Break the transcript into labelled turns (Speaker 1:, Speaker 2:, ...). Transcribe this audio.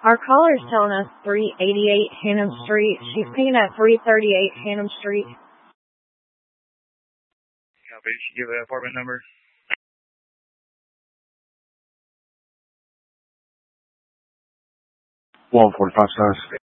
Speaker 1: Our caller's telling us 388 Hannum Street. She's paying at 338 Hannum Street.
Speaker 2: Copy. She give an apartment number.
Speaker 3: 145 size.